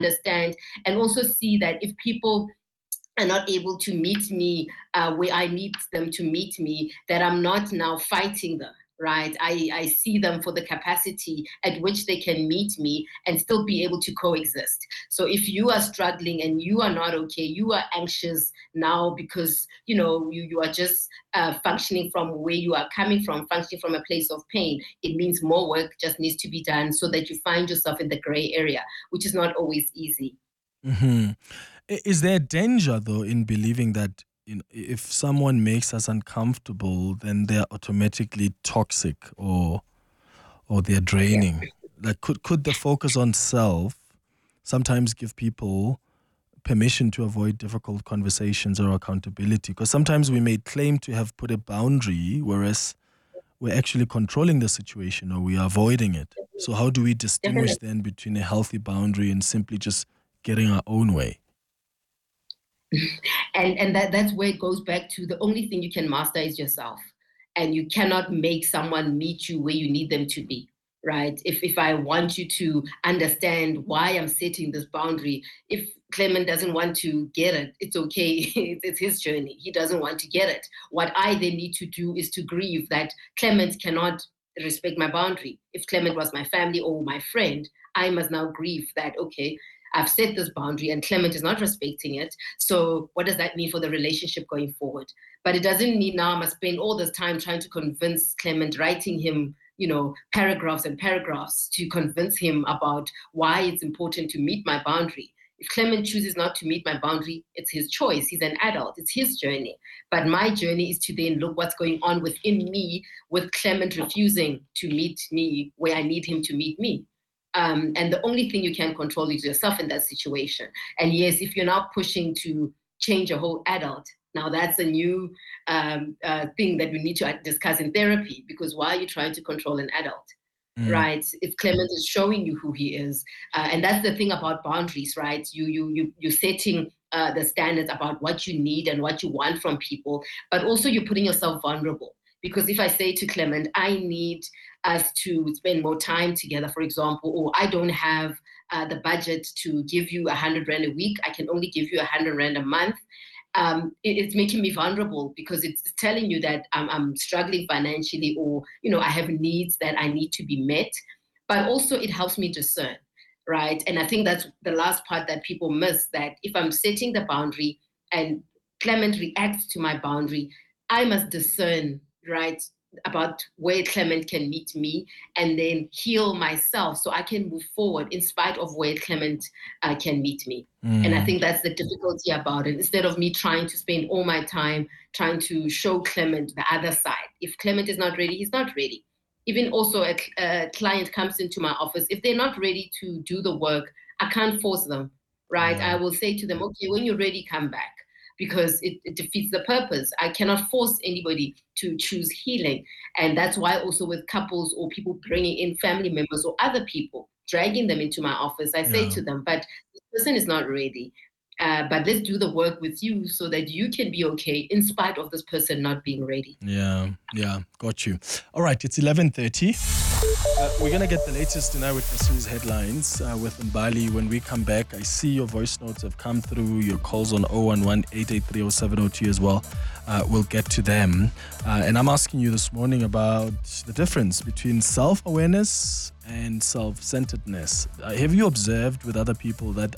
understand and also see that if people are not able to meet me where I need them to meet me, that I'm not now fighting them, right? I see them for the capacity at which they can meet me and still be able to coexist. So if you are struggling and you are not okay, you are anxious now because, you are just functioning from where you are coming from, functioning from a place of pain, it means more work just needs to be done so that you find yourself in the gray area, which is not always easy. Mm-hmm. Is there danger, though, in believing that if someone makes us uncomfortable, then they're automatically toxic or they're Yeah. draining? Like, could the focus on self sometimes give people permission to avoid difficult conversations or accountability? Because sometimes we may claim to have put a boundary, whereas we're actually controlling the situation or we are avoiding it. So how do we distinguish Definitely. then between a healthy boundary and simply just getting our own way? And that's where it goes back to the only thing you can master is yourself. And you cannot make someone meet you where you need them to be. Right. If I want you to understand why I'm setting this boundary, if Clement doesn't want to get it, it's okay. It's his journey. He doesn't want to get it. What I then need to do is to grieve that Clement cannot respect my boundary. If Clement was my family or my friend, I must now grieve that, okay, I've set this boundary and Clement is not respecting it. So what does that mean for the relationship going forward? But it doesn't mean now I must spend all this time trying to convince Clement, writing him, paragraphs and paragraphs to convince him about why it's important to meet my boundary. If Clement chooses not to meet my boundary, it's his choice. He's an adult. It's his journey. But my journey is to then look what's going on within me with Clement refusing to meet me where I need him to meet me. And the only thing you can control is yourself in that situation. And yes, if you're now pushing to change a whole adult, now that's a new thing that we need to discuss in therapy, because why are you trying to control an adult? Mm. Right? If Clement is showing you who he is, and that's the thing about boundaries, right? You're setting the standards about what you need and what you want from people, but also you're putting yourself vulnerable. Because if I say to Clement, I need us to spend more time together, for example, or I don't have the budget to give you 100 Rand a week, I can only give you 100 Rand a month. It's making me vulnerable because it's telling you that I'm struggling financially, or I have needs that I need to be met. But also it helps me discern, right? And I think that's the last part that people miss, that if I'm setting the boundary and Clement reacts to my boundary, I must discern, right, about where Clement can meet me and then heal myself so I can move forward in spite of where Clement can meet me. And I Mm. think that's the difficulty about it. Instead of me trying to spend all my time trying to show Clement the other side. If Clement is not ready, he's not ready. Even also a client comes into my office. If they're not ready to do the work, I can't force them, right? Yeah. I will say to them, okay, when you're ready, come back, because it defeats the purpose. I cannot force anybody to choose healing. And that's why also with couples or people bringing in family members or other people, dragging them into my office, I say Yeah. to them, but this person is not ready. But let's do the work with you so that you can be okay in spite of this person not being ready. Yeah, got you. All right, it's 11:30. We're going to get the latest tonight with the news headlines with Mbali. When we come back, I see your voice notes have come through, your calls on 011-883-0702 as well. We'll get to them. And I'm asking you this morning about the difference between self-awareness and self-centeredness. Have you observed with other people that,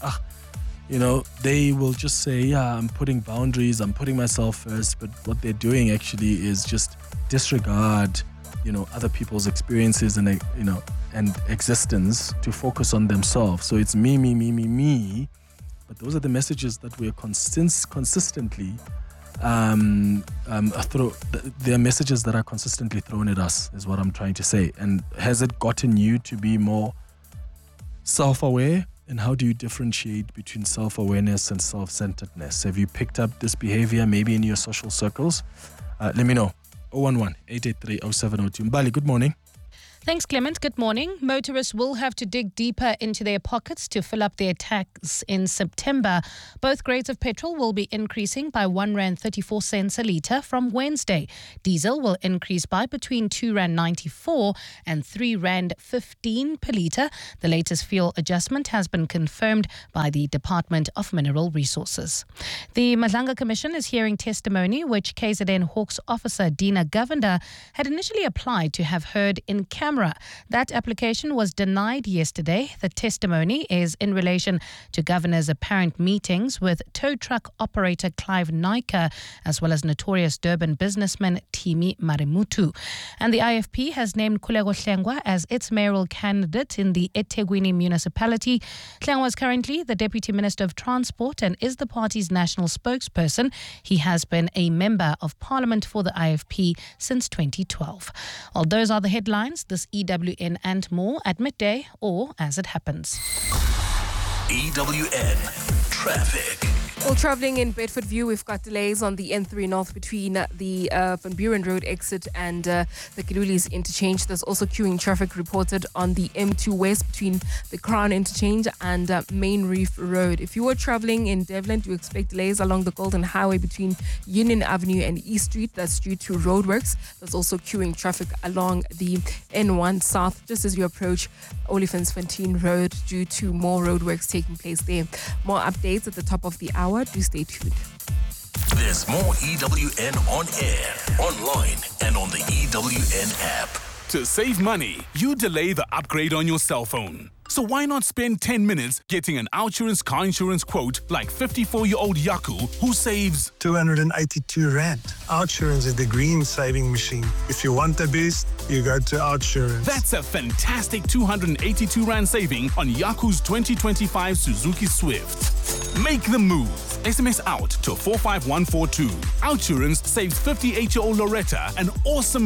they will just say, yeah, I'm putting boundaries, I'm putting myself first, but what they're doing actually is just disregard, other people's experiences and, and existence to focus on themselves. So it's me. But those are the messages that we're consistently there are messages that are consistently thrown at us, is what I'm trying to say. And has it gotten you to be more self-aware? And how do you differentiate between self-awareness and self-centeredness? Have you picked up this behavior maybe in your social circles? Let me know. 011-883-0702. Mbali, good morning. Thanks, Clement. Good morning. Motorists will have to dig deeper into their pockets to fill up their tanks in September. Both grades of petrol will be increasing by R1.34 a litre from Wednesday. Diesel will increase by between R2.94 and R3.15 per litre. The latest fuel adjustment has been confirmed by the Department of Mineral Resources. The Madlanga Commission is hearing testimony which KZN Hawks officer Dina Govender had initially applied to have heard in camera. That application was denied yesterday. The testimony is in relation to Governor's apparent meetings with tow truck operator Clive Naika, as well as notorious Durban businessman Timi Marimutu. And the IFP has named Khuleko Hlengwa as its mayoral candidate in the eThekwini municipality. Hlengwa is currently the Deputy Minister of Transport and is the party's national spokesperson. He has been a member of Parliament for the IFP since 2012. Well, those are the headlines. This EWN and more at midday or as it happens. EWN Traffic. Well, travelling in Bedfordview, we've got delays on the N3 North between the Van Buren Road exit and the Gilulis interchange. There's also queuing traffic reported on the M2 West between the Crown interchange and Main Reef Road. If you were travelling in Devlin, you expect delays along the Golden Highway between Union Avenue and East Street. That's due to roadworks. There's also queuing traffic along the N1 South just as you approach Oliphants-Fontaine Road due to more roadworks taking place there. More updates at the top of the hour. Do stay tuned. There's more EWN on air, online, and on the EWN app. To save money, you delay the upgrade on your cell phone. So why not spend 10 minutes getting an OUTsurance car insurance quote like 54-year-old Yaku who saves 282 Rand. OUTsurance is the green saving machine. If you want the best, you go to OUTsurance. That's a fantastic 282 Rand saving on Yaku's 2025 Suzuki Swift. Make the move. SMS out to 45142. OUTsurance saves 58-year-old Loretta an awesome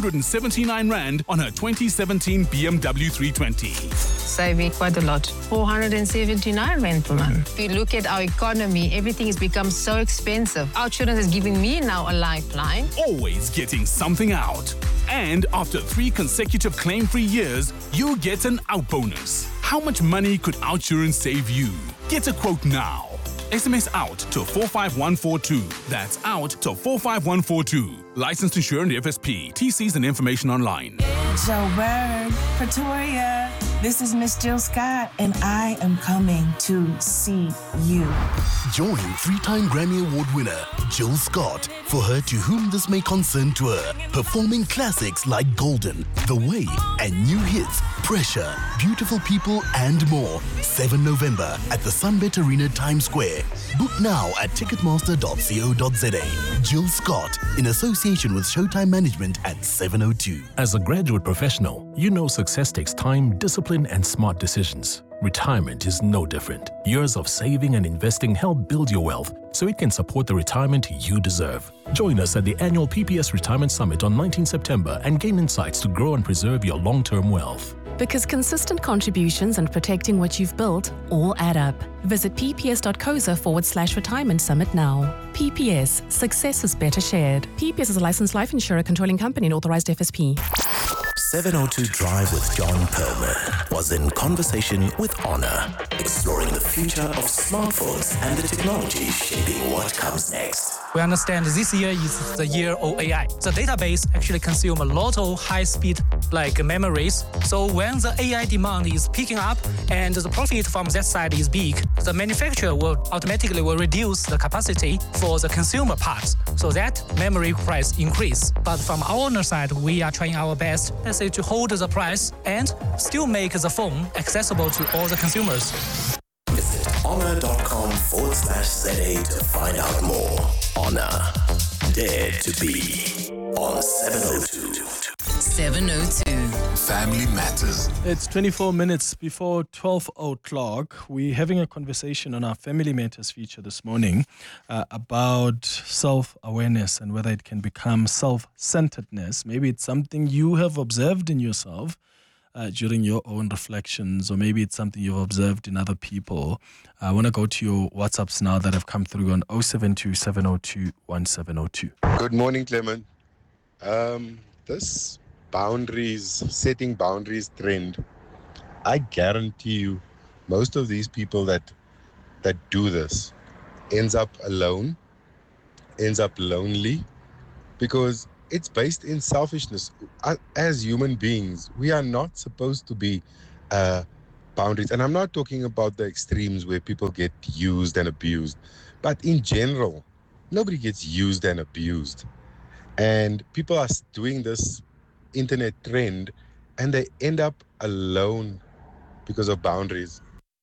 479 Rand on her 2017 BMW 320. Saving quite a lot. 479 Rand per month. If you look at our economy, everything has become so expensive. OUTsurance is giving me now a lifeline. Always getting something out. And after 3 consecutive claim-free years, you get an out bonus. How much money could OUTsurance save you? Get a quote now. SMS out to 45142. That's out to 45142. Licensed insured FSP. TCs and information online. Joburg, Pretoria. This is Miss Jill Scott, and I am coming to see you. Join 3-time Grammy Award winner Jill Scott for her To Whom This May Concern tour, performing classics like Golden, The Way, and new hits Pressure, Beautiful People, and more. 7 November at the Sunbet Arena, Times Square. Book now at ticketmaster.co.za. Jill Scott, in association with Showtime Management at 702. As a graduate professional, you know success takes time, discipline, and smart decisions. Retirement is no different. Years of saving and investing help build your wealth so it can support the retirement you deserve. Join us at the annual PPS Retirement Summit on 19 September and gain insights to grow and preserve your long-term wealth. Because consistent contributions and protecting what you've built all add up. Visit pps.coza/retirement summit now. PPS, success is better shared. PPS is a licensed life insurer controlling company and authorized FSP. 702 Drive with John Perlman was in conversation with Honor, exploring the future of smartphones and the technology shaping what comes next. We understand this year is the year of AI. The database actually consumes a lot of high-speed memories. So when the AI demand is picking up and the profit from that side is big, the manufacturer will automatically reduce the capacity for the consumer parts. So that memory price increase. But from our owner side, we are trying our best, let's say, to hold the price and still make the phone accessible to all the consumers. Visit honor.com/ZA to find out more. Honor, dare to be on 702. 702. Family Matters. It's 24 minutes before 12 o'clock. We're having a conversation on our Family Matters feature this morning about self-awareness and whether it can become self-centeredness. Maybe it's something you have observed in yourself during your own reflections, or maybe it's something you've observed in other people. I want to go to your WhatsApps now that have come through on 072 702 1702. Good morning, Clement. This setting boundaries trend, I guarantee you, most of these people that do this ends up alone, ends up lonely, because it's based in selfishness. As human beings, we are not supposed to be boundaries. And I'm not talking about the extremes where people get used and abused, but in general, nobody gets used and abused. And people are doing this internet trend and they end up alone because of boundaries.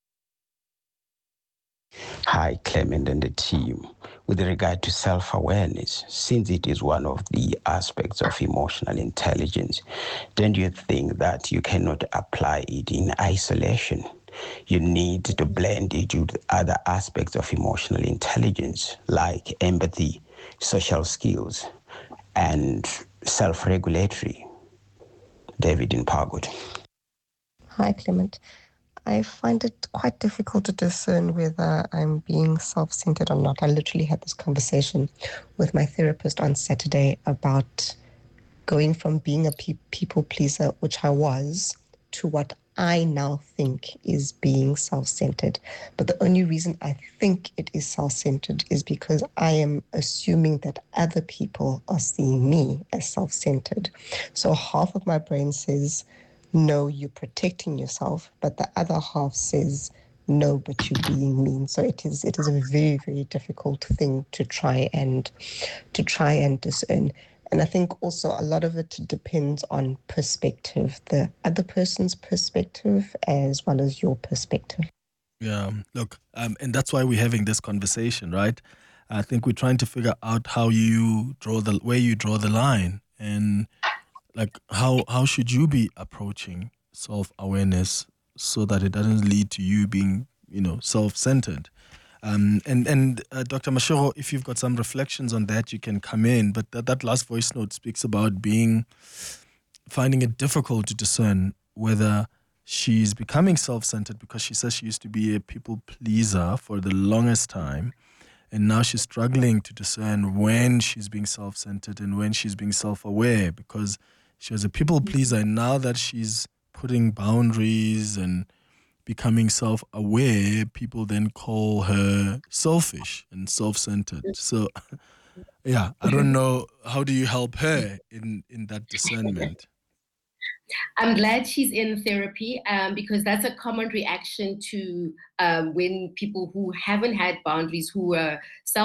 Hi, Clement and the team. With regard to self-awareness, since it is one of the aspects of emotional intelligence, don't you think that you cannot apply it in isolation? You need to blend it with other aspects of emotional intelligence, like empathy, social skills, and self-regulatory. David in Pargood. Hi, Clement. I find it quite difficult to discern whether I'm being self-centered or not. I literally had this conversation with my therapist on Saturday about going from being a people pleaser, which I was, to what I now think is being self-centered. But the only reason I think it is self-centered is because I am assuming that other people are seeing me as self-centered. So half of my brain says, no, you're protecting yourself, but the other half says, no, but you're being mean. So it is a very, very difficult thing to try and discern. And I think also a lot of it depends on perspective, the other person's perspective as well as your perspective. Yeah, look, and that's why we're having this conversation, right? I think we're trying to figure out where you draw the line, and like how should you be approaching self-awareness so that it doesn't lead to you being, self-centered. And Dr. Mashego, if you've got some reflections on that, you can come in. But that last voice note speaks about finding it difficult to discern whether she's becoming self-centered, because she says she used to be a people pleaser for the longest time. And now she's struggling to discern when she's being self-centered and when she's being self-aware, because she was a people pleaser, and now that she's putting boundaries and becoming self-aware, people then call her selfish and self-centered. So, yeah, I don't know. How do you help her in that discernment? I'm glad she's in therapy because that's a common reaction to when people who haven't had boundaries, who are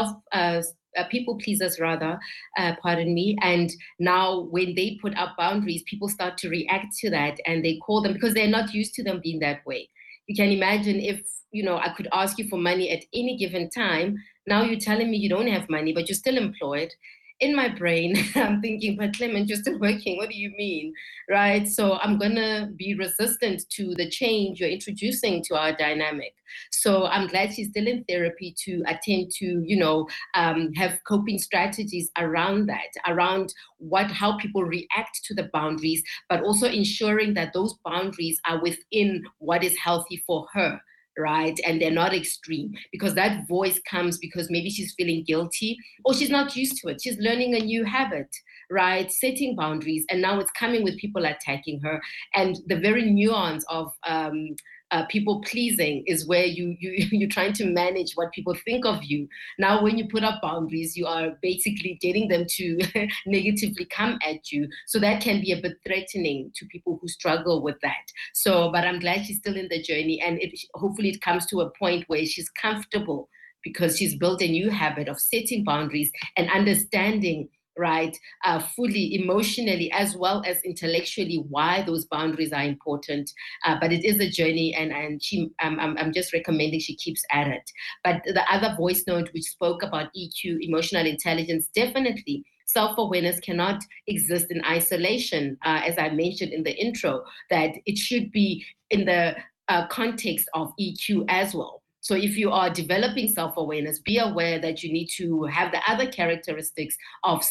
people pleasers rather, pardon me, and now when they put up boundaries, people start to react to that and they call them, because they're not used to them being that way. You can imagine if, I could ask you for money at any given time. Now you're telling me you don't have money, but you're still employed. In my brain, I'm thinking, but Clement, you're still working. What do you mean, right? So I'm going to be resistant to the change you're introducing to our dynamic. So I'm glad she's still in therapy to attend to, have coping strategies around that, around how people react to the boundaries, but also ensuring that those boundaries are within what is healthy for her. Right? And they're not extreme, because that voice comes because maybe she's feeling guilty or she's not used to it. She's learning a new habit, right? Setting boundaries. And now it's coming with people attacking her. And the very nuance of people pleasing is where you're trying to manage what people think of you. Now, when you put up boundaries, you are basically getting them to negatively come at you. So that can be a bit threatening to people who struggle with that. So, but I'm glad she's still in the journey, and hopefully it comes to a point where she's comfortable because she's built a new habit of setting boundaries and understanding, right, fully emotionally as well as intellectually why those boundaries are important. But it is a journey, and I'm just recommending she keeps at it. But the other voice note which spoke about EQ, emotional intelligence, definitely self-awareness cannot exist in isolation, as I mentioned in the intro, that it should be in the context of EQ as well. So if you are developing self-awareness, be aware that you need to have the other characteristics of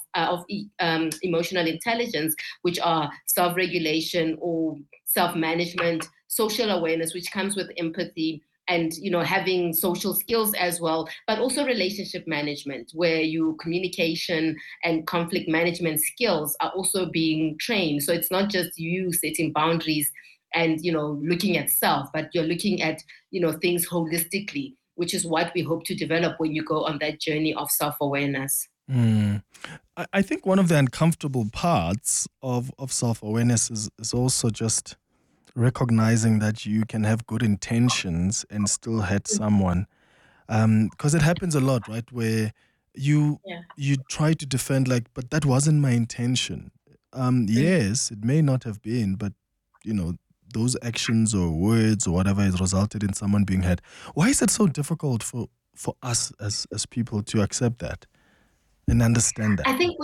emotional intelligence, which are self-regulation or self-management, social awareness, which comes with empathy, and having social skills as well, but also relationship management, where your communication and conflict management skills are also being trained. So it's not just you setting boundaries and looking at self, but you're looking at things holistically, which is what we hope to develop when you go on that journey of self-awareness. I think one of the uncomfortable parts of self-awareness is also just recognizing that you can have good intentions and still hurt someone. Because it happens a lot, right? Where you try to defend, but that wasn't my intention. Yes, it may not have been, but those actions or words or whatever has resulted in someone being hurt. Why is it so difficult for us as people to accept that and understand that? I think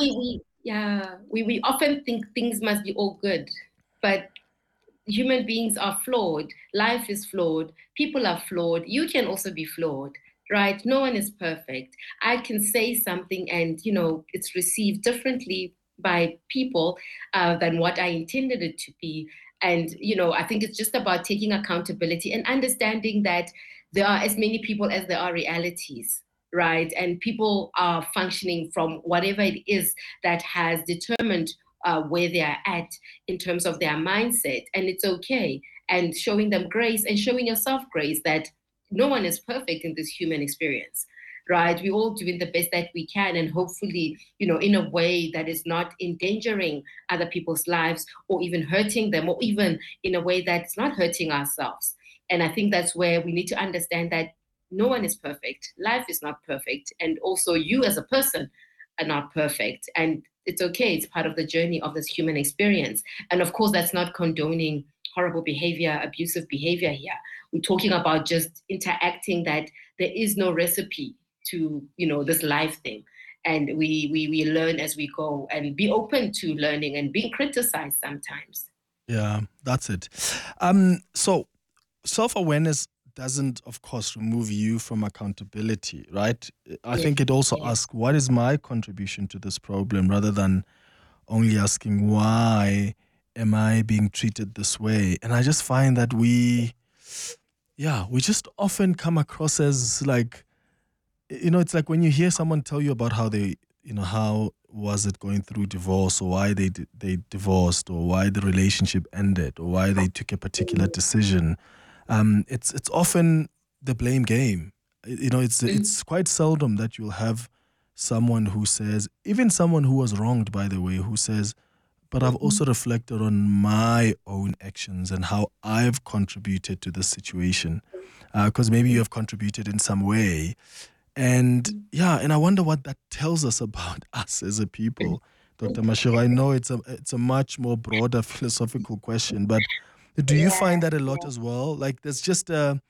we often think things must be all good, but human beings are flawed. Life is flawed. People are flawed. You can also be flawed, right? No one is perfect. I can say something and, it's received differently by people than what I intended it to be. And, I think it's just about taking accountability and understanding that there are as many people as there are realities, right? And people are functioning from whatever it is that has determined where they are at in terms of their mindset. And it's okay. And showing them grace and showing yourself grace that no one is perfect in this human experience, right? We're all doing the best that we can, and hopefully, in a way that is not endangering other people's lives or even hurting them, or even in a way that's not hurting ourselves. And I think that's where we need to understand that no one is perfect. Life is not perfect. And also you as a person are not perfect. And it's okay. It's part of the journey of this human experience. And of course, that's not condoning horrible behavior, abusive behavior here. We're talking about just interacting, that there is no recipe to, this life thing. And we learn as we go, and be open to learning and being criticized sometimes. Yeah, that's it. So self-awareness doesn't, of course, remove you from accountability, right? I think it also asks, what is my contribution to this problem, rather than only asking, why am I being treated this way? And I just find that we just often come across as it's like when you hear someone tell you about how they, how was it going through divorce, or why they divorced, or why the relationship ended, or why they took a particular decision. It's often the blame game. It's quite seldom that you'll have someone who says, even someone who was wronged, by the way, who says, but I've also reflected on my own actions and how I've contributed to this situation. Because maybe you have contributed in some way. And I wonder what that tells us about us as a people. Dr. Mashego, I know it's a much more broader philosophical question, but do you find that a lot as well? There's just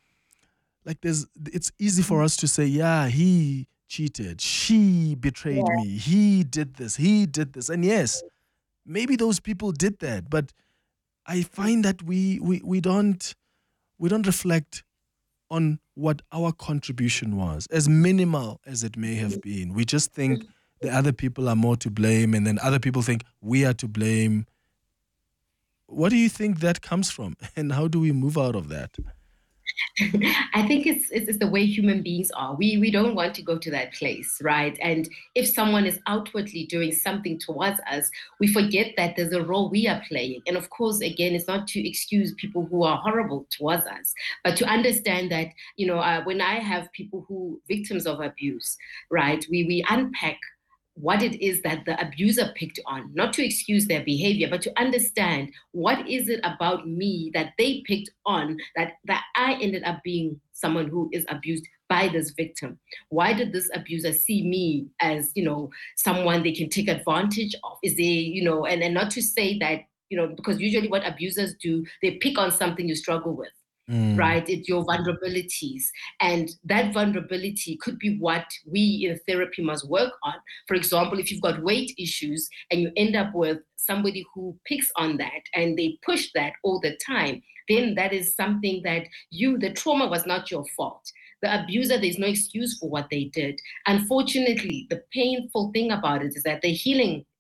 it's easy for us to say, he cheated, she betrayed me, he did this. And yes, maybe those people did that, but I find that we don't reflect on what our contribution was, as minimal as it may have been. We just think the other people are more to blame, and then other people think we are to blame. What do you think that comes from, and how do we move out of that? I think it's the way human beings are. We don't want to go to that place, right? And if someone is outwardly doing something towards us, we forget that there's a role we are playing. And of course, again, it's not to excuse people who are horrible towards us, but to understand that, when I have people who victims of abuse, right, we unpack what it is that the abuser picked on, not to excuse their behavior, but to understand what is it about me that they picked on that I ended up being someone who is abused by this victim. Why did this abuser see me as, someone they can take advantage of? Is there, and not to say that, because usually what abusers do, they pick on something you struggle with. Right? It's your vulnerabilities. And that vulnerability could be what we in therapy must work on. For example, if you've got weight issues and you end up with somebody who picks on that and they push that all the time, then that is something that the trauma was not your fault. The abuser, there's no excuse for what they did. Unfortunately, the painful thing about it is that the healing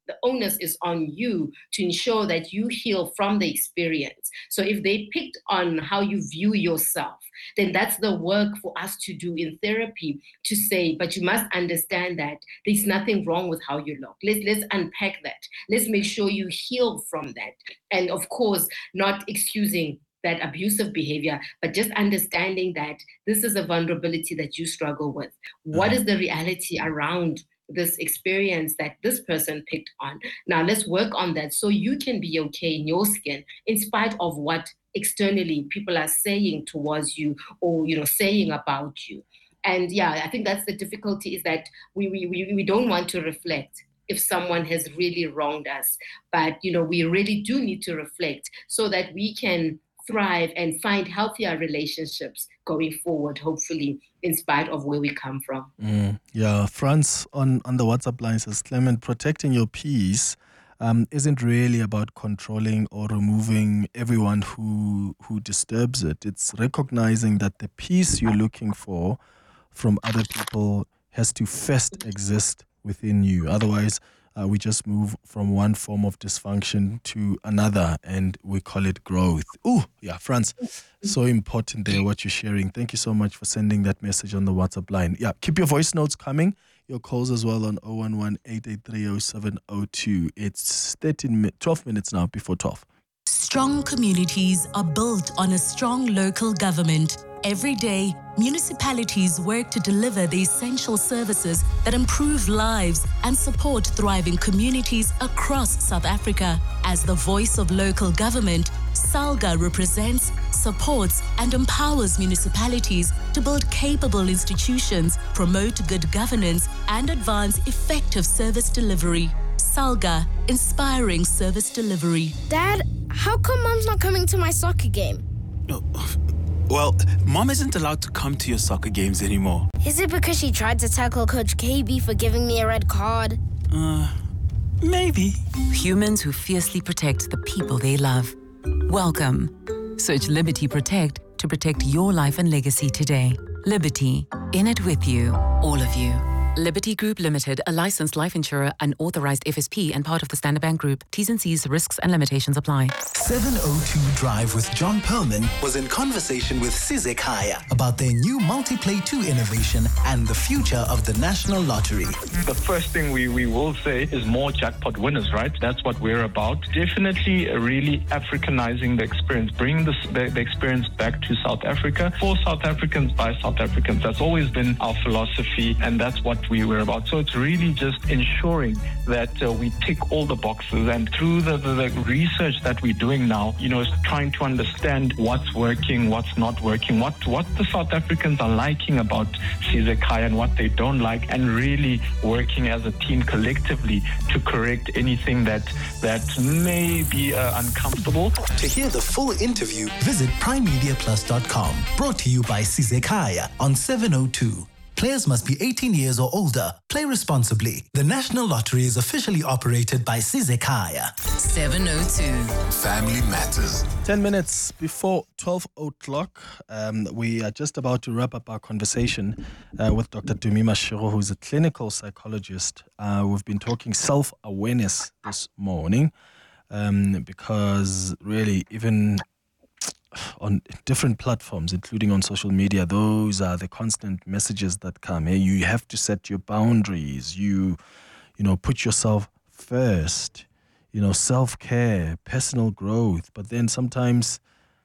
The onus is on you to ensure that you heal from the experience. So if they picked on how you view yourself, then that's the work for us to do in therapy, to say, but you must understand that there's nothing wrong with how you look. Let's unpack that. Let's make sure you heal from that. And of course, not excusing that abusive behavior, but just understanding that this is a vulnerability that you struggle with. What is the reality around this experience that this person picked on? Now let's work on that so you can be okay in your skin in spite of what externally people are saying towards you or saying about you. And I think that's the difficulty, is that we don't want to reflect if someone has really wronged us, but we really do need to reflect so that we can thrive and find healthier relationships going forward, hopefully, in spite of where we come from. Franz on the WhatsApp line says, Clement, protecting your peace isn't really about controlling or removing everyone who disturbs it. It's recognizing that the peace you're looking for from other people has to first exist within you. Otherwise, we just move from one form of dysfunction to another, and we call it growth. Franz, so important there, what you're sharing. Thank you so much for sending that message on the WhatsApp line. Keep your voice notes coming, your calls as well on 011-883-0702. It's 12 minutes now before 12. Strong communities are built on a strong local government. Every day, municipalities work to deliver the essential services that improve lives and support thriving communities across South Africa. As the voice of local government, SALGA represents, supports, and empowers municipalities to build capable institutions, promote good governance, and advance effective service delivery. SALGA, inspiring service delivery. Dad, how come Mom's not coming to my soccer game? Well, Mom isn't allowed to come to your soccer games anymore. Is it because she tried to tackle Coach KB for giving me a red card? Maybe. Humans who fiercely protect the people they love. Welcome. Search Liberty Protect to protect your life and legacy today. Liberty, in it with you, all of you. Liberty Group Limited, a licensed life insurer, an authorized FSP and part of the Standard Bank Group. T's and C's, risks and limitations apply. 702 Drive with John Perlman was in conversation with Sizek Haya about their new Multiplay 2 innovation and the future of the National Lottery. The first thing we will say is more jackpot winners, right? That's what we're about. Definitely really Africanizing the experience, bringing the experience back to South Africa, for South Africans, by South Africans. That's always been our philosophy, and that's what we were about. So it's really just ensuring that we tick all the boxes, and through the research that we're doing now, is trying to understand what's working, what's not working, what the South Africans are liking about Sizek Haya and what they don't like, and really working as a team collectively to correct anything that may be uncomfortable. To hear the full interview, visit primemediaplus.com. Brought to you by Sizek Haya on 702. Players must be 18 years or older. Play responsibly. The National Lottery is officially operated by Sizek Haya. 702. Family Matters. 10 minutes before 12 o'clock, we are just about to wrap up our conversation with Dr. Tumi Mashego, who's a clinical psychologist. We've been talking self-awareness this morning because really, even on different platforms, including on social media, those are the constant messages that come. Hey, you have to set your boundaries. You put yourself first. Self-care, personal growth. But then sometimes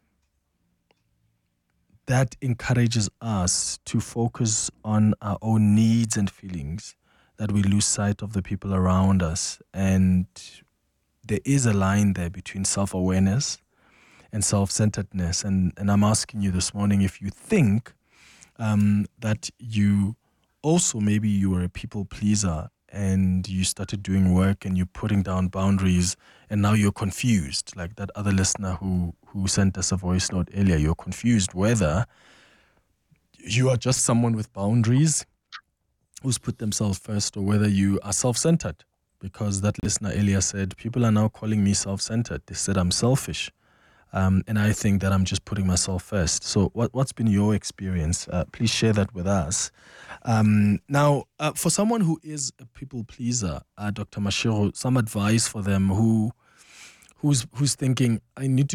that encourages us to focus on our own needs and feelings, that we lose sight of the people around us. And there is a line there between self-awareness and self-centeredness. And I'm asking you this morning if you think that you also, maybe you were a people pleaser and you started doing work and you're putting down boundaries and now you're confused, like that other listener who sent us a voice note earlier. You're confused whether you are just someone with boundaries who's put themselves first, or whether you are self-centered. Because that listener earlier said, people are now calling me self-centered. They said I'm selfish. And I think that I'm just putting myself first. So what's been your experience? Please share that with us. Now, for someone who is a people pleaser, Dr. Mashego, some advice for them who's thinking, I need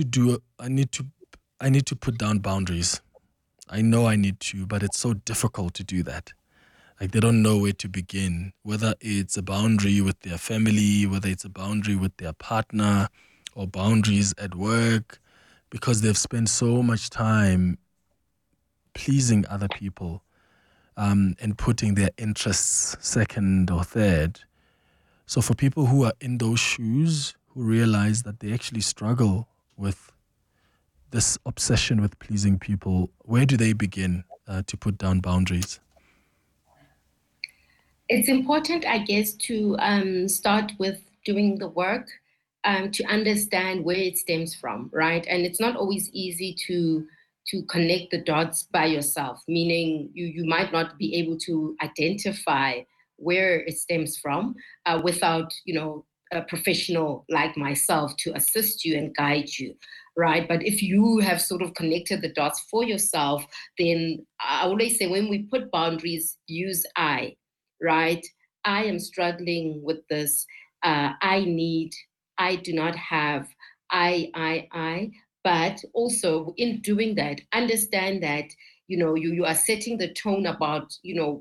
to put down boundaries. I know I need to, but it's so difficult to do that. Like they don't know where to begin, whether it's a boundary with their family, whether it's a boundary with their partner, or boundaries at work, because they've spent so much time pleasing other people and putting their interests second or third. So for people who are in those shoes, who realize that they actually struggle with this obsession with pleasing people, where do they begin to put down boundaries? It's important, I guess, to start with doing the work to understand where it stems from, right? And it's not always easy to connect the dots by yourself, meaning you might not be able to identify where it stems from without, a professional like myself to assist you and guide you, right? But if you have sort of connected the dots for yourself, then I always say when we put boundaries, use I, right? I am struggling with this. I need, I do not have, I. But also in doing that, understand that, you are setting the tone about,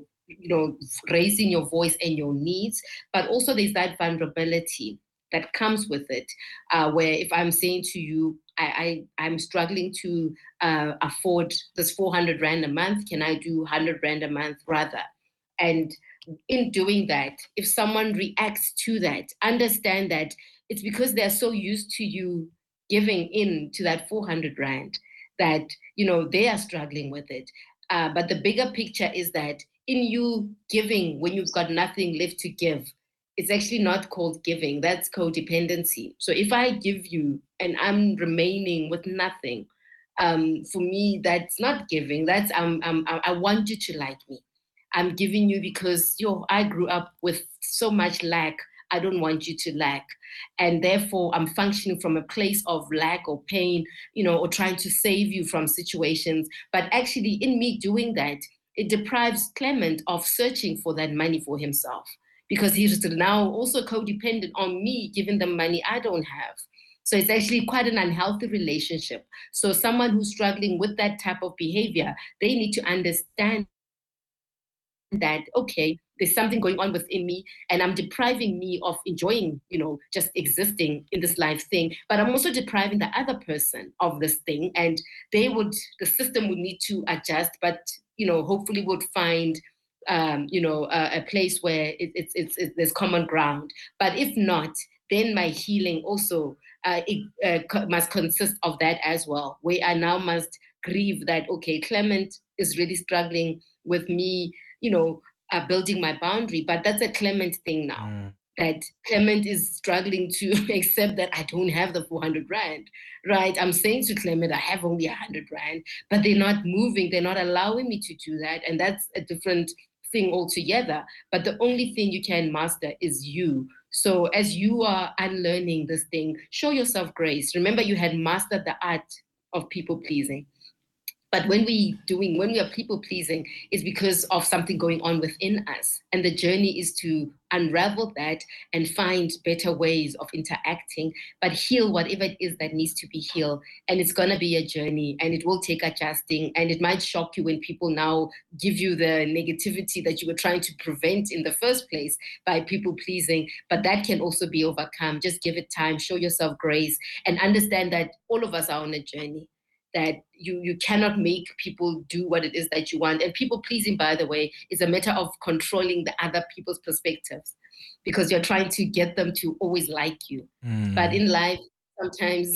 raising your voice and your needs, but also there's that vulnerability that comes with it, where if I'm saying to you, I'm struggling to afford this 400 Rand a month, can I do 100 Rand a month rather? And in doing that, if someone reacts to that, understand that it's because they're so used to you giving in to that 400 Rand that, they are struggling with it. But the bigger picture is that in you giving when you've got nothing left to give, it's actually not called giving, that's codependency. So if I give you and I'm remaining with nothing, for me, that's not giving, that's I want you to like me. I'm giving you because I grew up with so much lack. I don't want you to lack. And therefore, I'm functioning from a place of lack or pain, or trying to save you from situations. But actually, in me doing that, it deprives Clement of searching for that money for himself, because he's now also codependent on me giving them money I don't have. So it's actually quite an unhealthy relationship. So someone who's struggling with that type of behavior, they need to understand that, okay, there's something going on within me and I'm depriving me of enjoying, just existing in this life thing, but I'm also depriving the other person of this thing, and the system would need to adjust, but, hopefully would find, a place where there's common ground. But if not, then my healing also must consist of that as well, where I now must grieve that, okay, Clement is really struggling with me, building my boundary, but that's a Clement thing now. That Clement is struggling to accept that I don't have the 400 Rand, right? I'm saying to Clement, I have only 100 Rand, but they're not moving, they're not allowing me to do that, and that's a different thing altogether. But the only thing you can master is you. So as you are unlearning this thing, show yourself grace. Remember, you had mastered the art of people pleasing. But when we are people pleasing, it's because of something going on within us. And the journey is to unravel that and find better ways of interacting, but heal whatever it is that needs to be healed. And it's going to be a journey, and it will take adjusting. And it might shock you when people now give you the negativity that you were trying to prevent in the first place by people pleasing. But that can also be overcome. Just give it time, show yourself grace, and understand that all of us are on a journey. That you cannot make people do what it is that you want. And people pleasing, by the way, is a matter of controlling the other people's perspectives, because you're trying to get them to always like you. But in life, sometimes,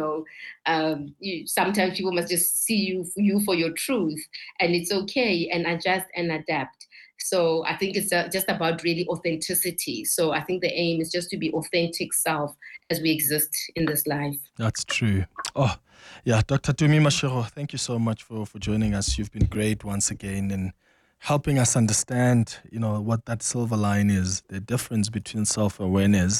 sometimes people must just see you for your truth, and it's okay, and adjust and adapt. So I think it's just about really authenticity. So I think the aim is just to be authentic self as we exist in this life. That's true. Oh, yeah, Dr. Tumi Mashego, thank you so much for joining us. You've been great once again in helping us understand, what that silver line is, the difference between self-awareness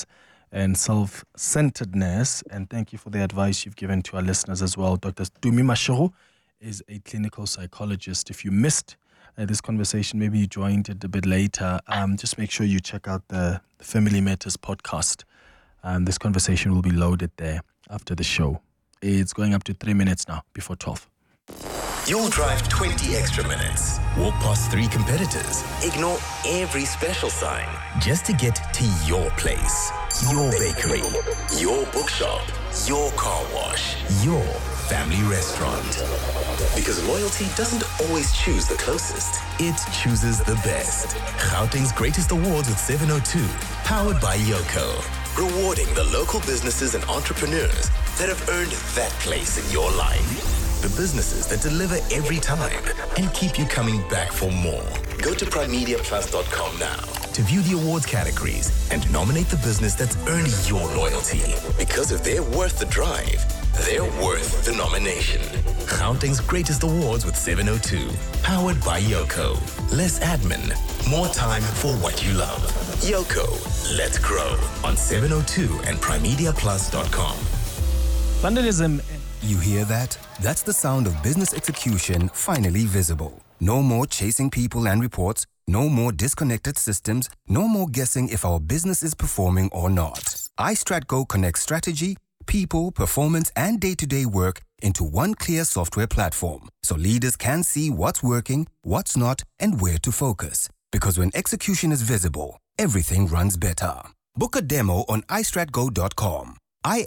and self-centeredness. And thank you for the advice you've given to our listeners as well. Dr. Tumi Mashego is a clinical psychologist. If you missed this conversation, maybe you joined it a bit later, just make sure you check out the Family Matters podcast. This conversation will be loaded there after the show. It's going up to 3 minutes now before 12. You'll drive 20 extra minutes, walk past 3 competitors, ignore every special sign just to get to your place, your bakery, your bookshop, your car wash, your family restaurant. Because loyalty doesn't always choose the closest, it chooses the best. Gauteng's greatest awards with 702, powered by Yoko. Rewarding the local businesses and entrepreneurs that have earned that place in your life. The businesses that deliver every time and keep you coming back for more. Go to primemediaplus.com now to view the awards categories and nominate the business that's earned your loyalty. Because if they're worth the drive, they're worth the nomination. Gauteng's greatest awards with 702, powered by Yoko. Less admin, more time for what you love. Yoko, let's grow on 702 and primemediaplus.com. Vandalism. You hear that? That's the sound of business execution finally visible. No more chasing people and reports. No more disconnected systems. No more guessing if our business is performing or not. iStratGo connects strategy, people, performance, and day-to-day work into one clear software platform, so leaders can see what's working, what's not, and where to focus. Because when execution is visible, everything runs better. Book a demo on iStratGo.com.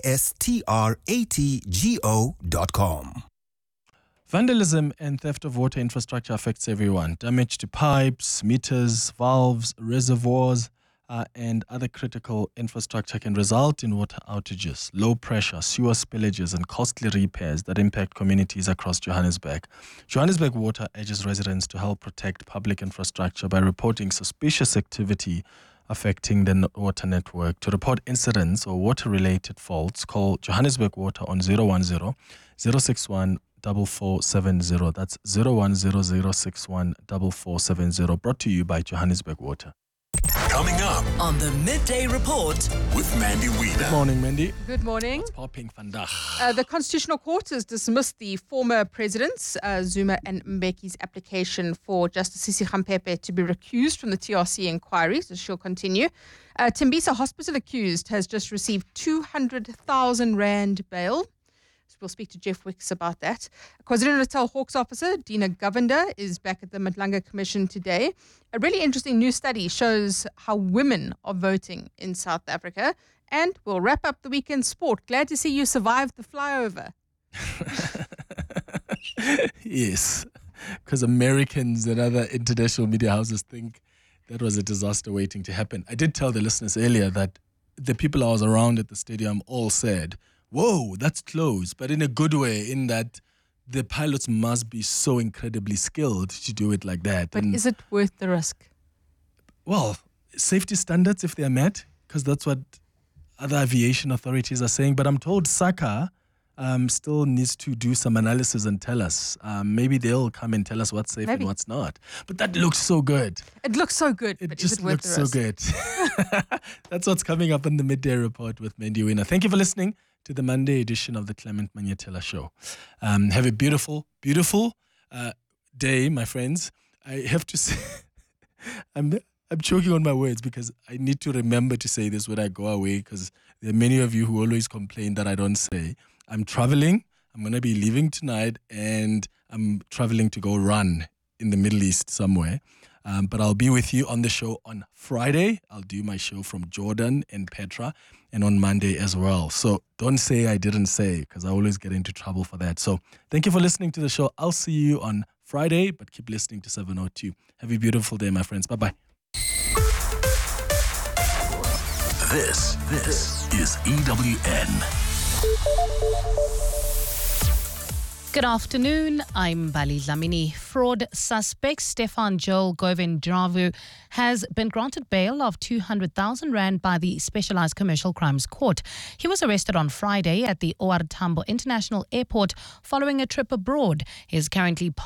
iStratGo.com. Vandalism and theft of water infrastructure affects everyone. Damage to pipes, meters, valves, reservoirs, and other critical infrastructure can result in water outages, low pressure, sewer spillages, and costly repairs that impact communities across Johannesburg. Johannesburg Water urges residents to help protect public infrastructure by reporting suspicious activity affecting the water network. To report incidents or water-related faults, call Johannesburg Water on 010 061 4470. That's 010 061 4470. Brought to you by Johannesburg Water. Coming up on the Midday Report with Mandy Wiener. Good morning, Mandy. Good morning. What's popping vandag? The Constitutional Court has dismissed the former presidents, Zuma and Mbeki's application for Justice Sisi Khampepe to be recused from the TRC inquiry, so she'll continue. Tembisa Hospital accused has just received 200,000 Rand bail. We'll speak to Jeff Wicks about that. KwaZulu-Natal Hawks officer Dina Govender is back at the Madlanga Commission today. A really interesting new study shows how women are voting in South Africa. And we'll wrap up the weekend sport. Glad to see you survived the flyover. Yes, because Americans and other international media houses think that was a disaster waiting to happen. I did tell the listeners earlier that the people I was around at the stadium all said, whoa, that's close, but in a good way, in that the pilots must be so incredibly skilled to do it like that. But is it worth the risk? Well, safety standards, if they're met, because that's what other aviation authorities are saying. But I'm told SACA still needs to do some analysis and tell us. Maybe they'll come and tell us what's safe and what's not. But that looks so good. It looks so good, but just is it worth looks the so risk? good. That's what's coming up in the Midday Report with Mandy Wiener. Thank you for listening to the Monday edition of the Clement Manyetela Show. Have a beautiful, beautiful day, my friends. I have to say, I'm choking on my words because I need to remember to say this when I go away, because there are many of you who always complain that I don't say. I'm traveling. I'm going to be leaving tonight, and I'm traveling to go run in the Middle East somewhere. But I'll be with you on the show on Friday. I'll do my show from Jordan and Petra, and on Monday as well. So don't say I didn't say, because I always get into trouble for that. So thank you for listening to the show. I'll see you on Friday, but keep listening to 702. Have a beautiful day, my friends. Bye-bye. This is EWN. Good afternoon. I'm Bali Dlamini from fraud suspect Stefan Joel Govindravu has been granted bail of 200,000 rand by the Specialized Commercial Crimes Court. He was arrested on Friday at the OR Tambo International Airport following a trip abroad. He is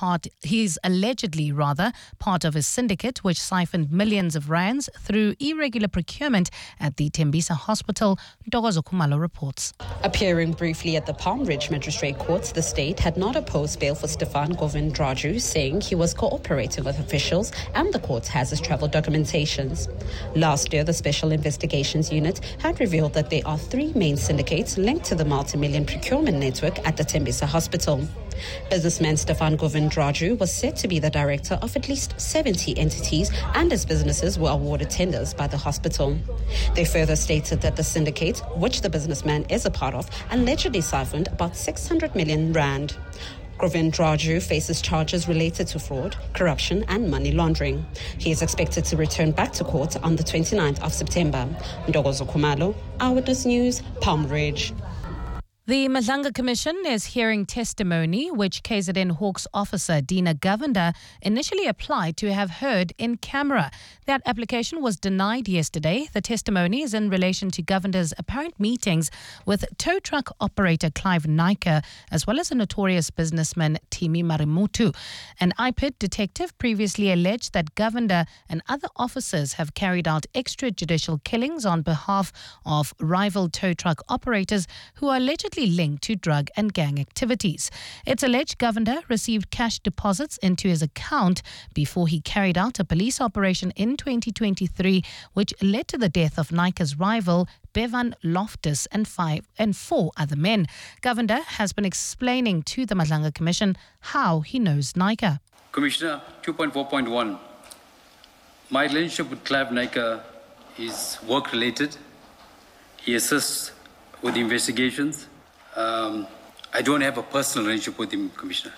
allegedly part of a syndicate which siphoned millions of rands through irregular procurement at the Tembisa Hospital. Ntokozo Khumalo reports. Appearing briefly at the Palm Ridge Magistrate Courts, the state had not opposed bail for Stefan Govindraju, saying he was cooperating with officials and the court has his travel documentations. Last year, the Special Investigations Unit had revealed that there are 3 main syndicates linked to the multi-million procurement network at the Tembisa Hospital. Businessman Stefan Govindraju was said to be the director of at least 70 entities, and his businesses were awarded tenders by the hospital. They further stated that the syndicate, which the businessman is a part of, allegedly siphoned about 600 million rand. Govindraju faces charges related to fraud, corruption and money laundering. He is expected to return back to court on the 29th of September. Ntokozo Khumalo, Eyewitness News, Palm Ridge. The Madlanga Commission is hearing testimony which KZN Hawks officer Dina Govender initially applied to have heard in camera. That application was denied yesterday. The testimony is in relation to Govender's apparent meetings with tow truck operator Clive Naicker, as well as a notorious businessman Timi Marimutu. An IPID detective previously alleged that Govender and other officers have carried out extrajudicial killings on behalf of rival tow truck operators who are allegedly linked to drug and gang activities. It's alleged Govender received cash deposits into his account before he carried out a police operation in 2023, which led to the death of Naicker's rival Bevan Loftus and 4 other men. Govender has been explaining to the Madlanga Commission how he knows Naicker. Commissioner, 2.4.1. My relationship with Clive Naicker is work-related. He assists with the investigations. I don't have a personal relationship with him, Commissioner.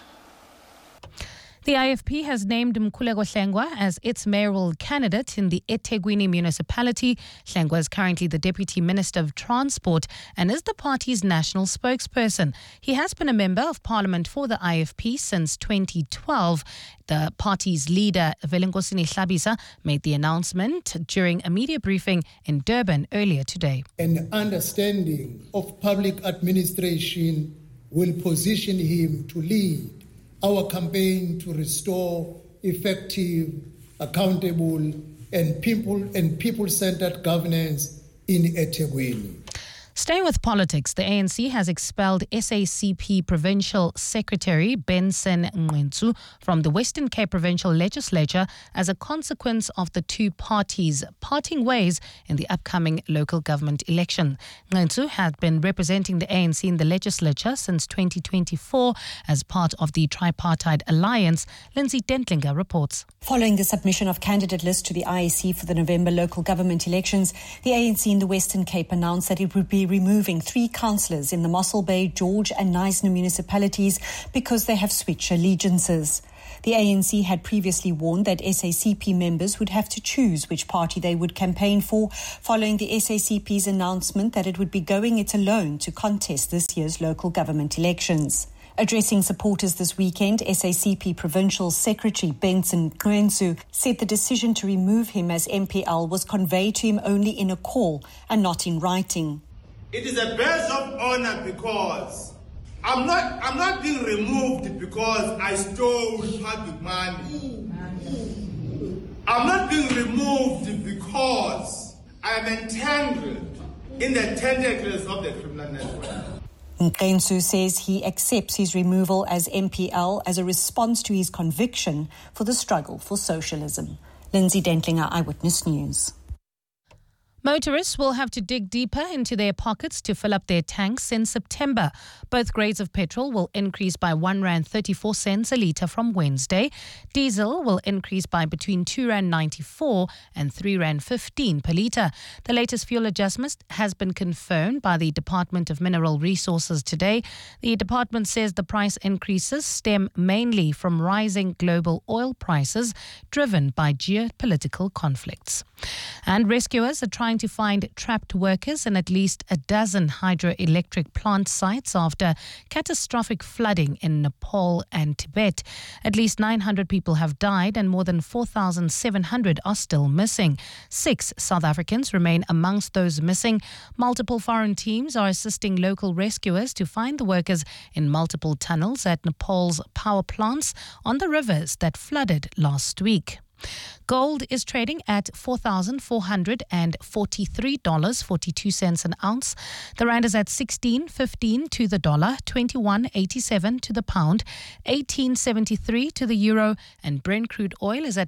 The IFP has named Mkhuleko Hlengwa as its mayoral candidate in the eThekwini municipality. Hlengwa is currently the Deputy Minister of Transport and is the party's national spokesperson. He has been a member of Parliament for the IFP since 2012. The party's leader, Velengosini Hlabisa, made the announcement during a media briefing in Durban earlier today. An understanding of public administration will position him to lead our campaign to restore effective, accountable, and people-centered governance in eThekwini. Staying with politics, the ANC has expelled SACP Provincial Secretary Benson Ngqentsu from the Western Cape Provincial Legislature as a consequence of the two parties parting ways in the upcoming local government election. Ngqentsu had been representing the ANC in the legislature since 2024 as part of the tripartite alliance. Lindsay Dentlinger reports. Following the submission of candidate lists to the IEC for the November local government elections, the ANC in the Western Cape announced that it would be removing 3 councillors in the Mossel Bay, George and Knysna municipalities because they have switched allegiances. The ANC had previously warned that SACP members would have to choose which party they would campaign for, following the SACP's announcement that it would be going it alone to contest this year's local government elections. Addressing supporters this weekend, SACP Provincial Secretary Benson Ngqentsu said the decision to remove him as MPL was conveyed to him only in a call and not in writing. It is a badge of honor because I'm not being removed because I stole public money. I'm not being removed because I am entangled in the tentacles of the criminal network. Ngqentsu says he accepts his removal as MPL as a response to his conviction for the struggle for socialism. Lindsay Dentlinger, Eyewitness News. Motorists will have to dig deeper into their pockets to fill up their tanks in September. Both grades of petrol will increase by R1.34 a litre from Wednesday. Diesel will increase by between R2.94 and R3.15 per litre. The latest fuel adjustment has been confirmed by the Department of Mineral Resources today. The department says the price increases stem mainly from rising global oil prices driven by geopolitical conflicts. And rescuers are trying trying to find trapped workers in at least a dozen hydroelectric plant sites after catastrophic flooding in Nepal and Tibet. At least 900 people have died and more than 4,700 are still missing. 6 South Africans remain amongst those missing. Multiple foreign teams are assisting local rescuers to find the workers in multiple tunnels at Nepal's power plants on the rivers that flooded last week. Gold is trading at $4,443.42 an ounce. The rand is at 16.15 to the dollar, 21.87 to the pound, 18.73 to the euro, and Brent crude oil is at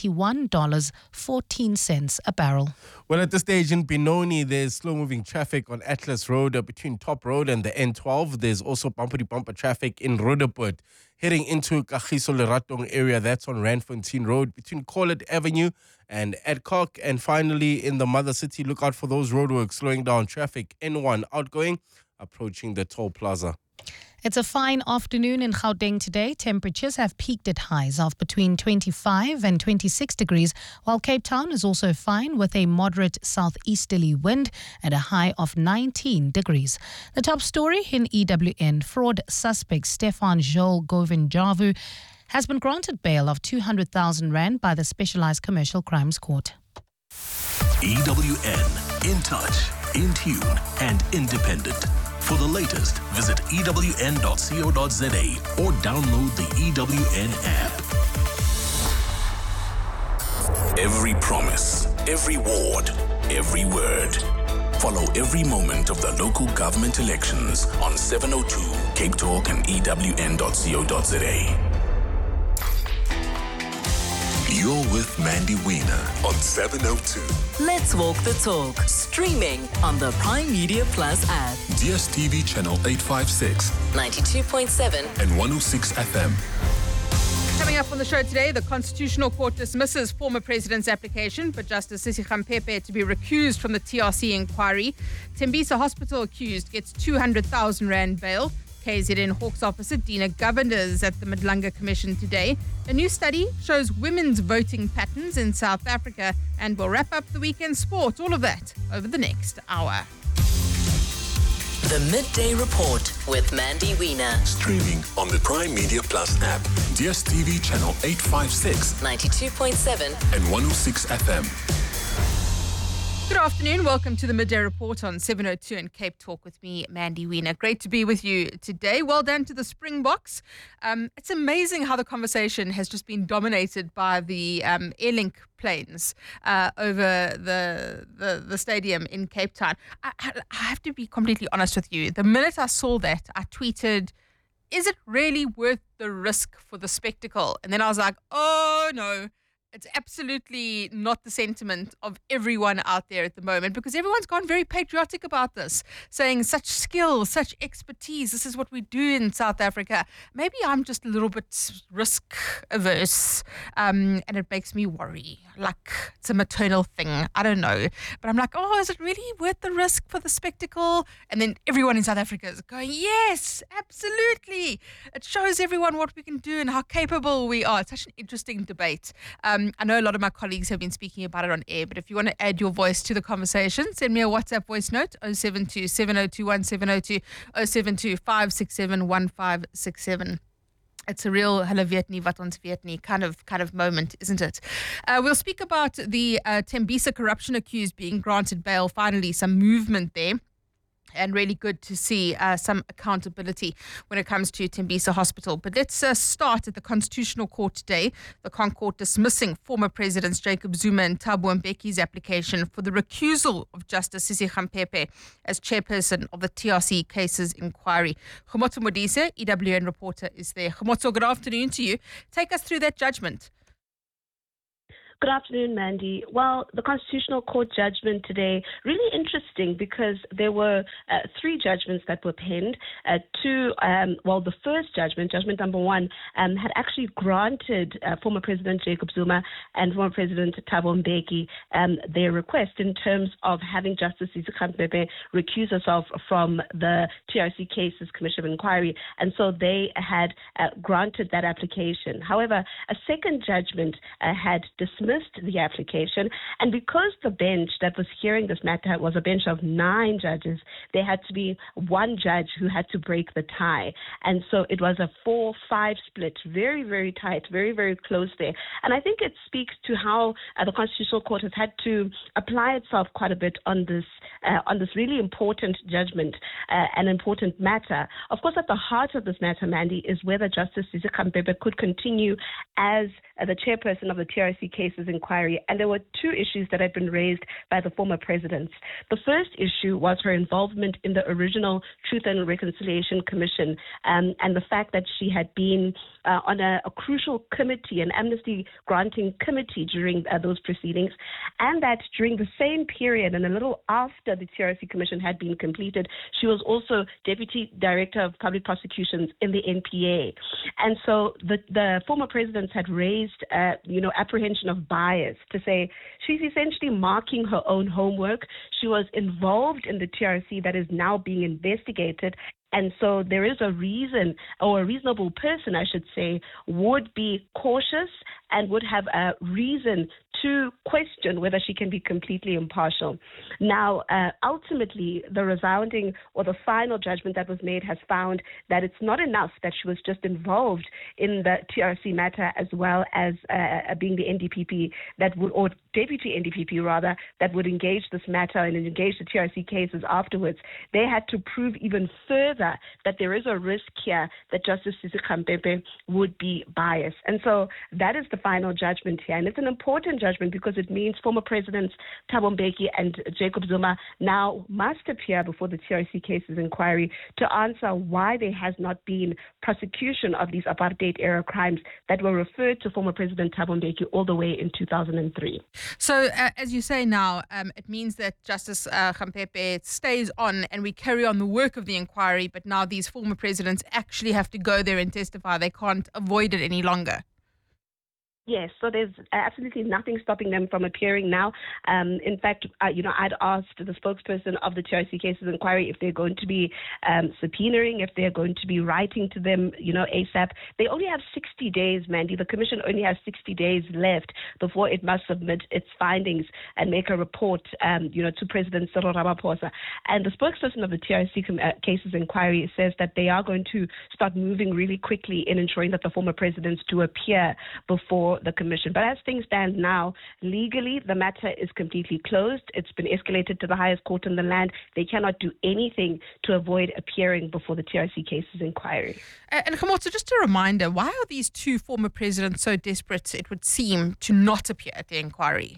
$91.14 a barrel. Well, at this stage in Benoni, there's slow-moving traffic on Atlas Road between Top Road and the N12. There's also bumper-to-bumper traffic in Roodepoort. Heading into Kagiso Leratong area, that's on Randfontein Road between Corlett Avenue and Adcock. And finally, in the Mother City, look out for those roadworks slowing down traffic. N1 outgoing, approaching the toll plaza. It's a fine afternoon in Gauteng today. Temperatures have peaked at highs of between 25 and 26 degrees, while Cape Town is also fine with a moderate southeasterly wind at a high of 19 degrees. The top story in EWN, fraud suspect Stefan Joel Govinjavu has been granted bail of 200,000 rand by the Specialized Commercial Crimes Court. EWN, in touch, in tune and independent. For the latest, visit ewn.co.za or download the EWN app. Every promise, every ward, every word. Follow every moment of the local government elections on 702 Cape Talk and ewn.co.za. You're with Mandy Wiener on 702. Let's walk the talk. Streaming on the Prime Media Plus app. DSTV channel 856, 92.7 and 106 FM. Coming up on the show today, the Constitutional Court dismisses former President's application for Justice Sisi Khampepe to be recused from the TRC inquiry. Tembisa Hospital accused gets 200,000 rand bail. KZN Hawks officer Dina Govender at the Madlanga Commission today. A new study shows women's voting patterns in South Africa, and we'll wrap up the weekend sport. All of that over the next hour. The Midday Report with Mandy Wiener. Streaming on the Prime Media Plus app. DSTV channel 856, 92.7 and 106 FM. Good afternoon. Welcome to the Midday Report on 702 and Cape Talk with me, Mandy Wiener. Great to be with you today. Well done to the Springboks. It's amazing how the conversation has just been dominated by the Airlink planes over the stadium in Cape Town. I have to be completely honest with you. The minute I saw that, I tweeted, is it really worth the risk for the spectacle? And then I was like, oh no. It's absolutely not the sentiment of everyone out there at the moment, because everyone's gone very patriotic about this, saying such skill, such expertise. This is what we do in South Africa. Maybe I'm just a little bit risk averse, and it makes me worry. Like it's a maternal thing. I don't know. But I'm like, oh, is it really worth the risk for the spectacle? And then everyone in South Africa is going, yes, absolutely. It shows everyone what we can do and how capable we are. It's such an interesting debate. I know a lot of my colleagues have been speaking about it on air, but if you want to add your voice to the conversation, send me a WhatsApp voice note, 072 7021 702, 072 567 1567. It's a real Hulle weet nie wat ons weet nie kind of moment, isn't it? We'll speak about the Tembisa corruption accused being granted bail. Finally, some movement there. And really good to see some accountability when it comes to Tembisa Hospital. But let's start at the Constitutional Court today. The ConCourt dismissing former Presidents Jacob Zuma and Thabo Mbeki's application for the recusal of Justice Sisi Khampepe as chairperson of the TRC cases inquiry. Khomotso Modise, EWN reporter, is there. Khomotso, good afternoon to you. Take us through that judgment. Good afternoon, Mandy. Well, the Constitutional Court judgment today, really interesting because there were 3 judgments that were penned. The first judgment, judgment number 1, had actually granted former President Jacob Zuma and former President Thabo Mbeki their request in terms of having Justice Sisi Khampepe recuse herself from the TRC Cases Commission of Inquiry. And so they had granted that application. However, a second judgment had dismissed dismissed the application. And because the bench that was hearing this matter was a bench of 9 judges, there had to be one judge who had to break the tie. And so it was a 4-5 split, very, very tight, very, very close there. And I think it speaks to how the Constitutional Court has had to apply itself quite a bit on this really important judgment, an important matter. Of course, at the heart of this matter, Mandy, is whether Justice Sisi Khampepe could continue as the chairperson of the TRC cases inquiry. And there were 2 issues that had been raised by the former presidents. The first issue was her involvement in the original Truth and Reconciliation Commission, and the fact that she had been on a crucial committee, an amnesty granting committee during those proceedings, and that during the same period and a little after the TRC Commission had been completed, she was also Deputy Director of Public Prosecutions in the NPA. And so the former presidents had raised, apprehension of bias, to say she's essentially marking her own homework. She was involved in the TRC that is now being investigated. And so there is a reason, or a reasonable person, I should say, would be cautious and would have a reason to question whether she can be completely impartial. Now, ultimately, the resounding or the final judgment that was made has found that it's not enough that she was just involved in the TRC matter as well as being the NDPP or deputy NDPP rather, that would engage this matter and engage the TRC cases afterwards. They had to prove even further that there is a risk here that Justice Sisi Khampepe would be biased. And so that is the final judgment here. And it's an important judgment because it means former Presidents Thabo Mbeki and Jacob Zuma now must appear before the TRC cases inquiry to answer why there has not been prosecution of these apartheid-era crimes that were referred to former President Thabo Mbeki all the way in 2003. So, as you say now, it means that Justice Khampepe stays on and we carry on the work of the inquiry, but now these former presidents actually have to go there and testify. They can't avoid it any longer. Yes, so there's absolutely nothing stopping them from appearing now. In fact, I'd asked the spokesperson of the TRC cases inquiry if they're going to be subpoenaing, if they're going to be writing to them, ASAP. They only have 60 days, Mandy. The commission only has 60 days left before it must submit its findings and make a report, to President Cyril Ramaphosa. And the spokesperson of the TRC cases inquiry says that they are going to start moving really quickly in ensuring that the former presidents do appear before the commission. But as things stand now, legally, the matter is completely closed. It's been escalated to the highest court in the land. They cannot do anything to avoid appearing before the TRC cases inquiry. And Khamotso, just a reminder, why are these 2 former presidents so desperate, it would seem, to not appear at the inquiry?